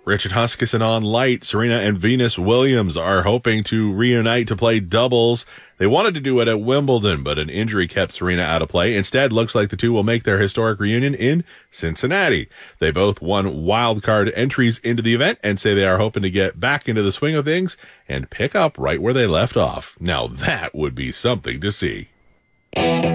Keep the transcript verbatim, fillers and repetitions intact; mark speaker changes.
Speaker 1: Richard Huskisson on light. Serena and Venus Williams are hoping to reunite to play doubles. They wanted to do it at Wimbledon, but an injury kept Serena out of play. Instead, looks like the two will make their historic reunion in Cincinnati. They both won wild card entries into the event and say they are hoping to get back into the swing of things and pick up right where they left off. Now that would be something to see.